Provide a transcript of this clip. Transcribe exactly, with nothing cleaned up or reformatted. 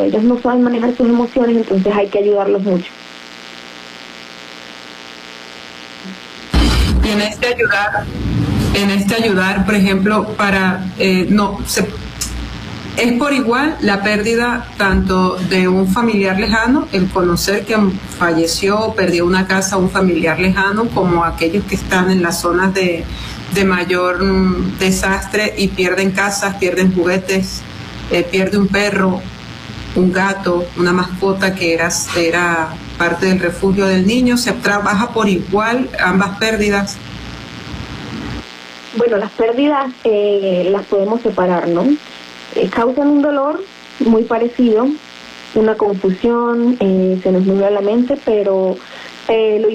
Ellos no saben manejar sus emociones, entonces hay que ayudarlos mucho. Y en este ayudar, en este ayudar, por ejemplo, para eh, no se, es por igual la pérdida tanto de un familiar lejano, el conocer que falleció o perdió una casa a un familiar lejano, como aquellos que están en las zonas de, de mayor mm, desastre y pierden casas, pierden juguetes, eh, pierde un perro, un gato, una mascota que era, era parte del refugio del niño. ¿Se trabaja por igual ambas pérdidas? Bueno, las pérdidas eh, las podemos separar, ¿no? Eh, causan un dolor muy parecido, una confusión, eh, se nos nubla la mente, pero eh, lo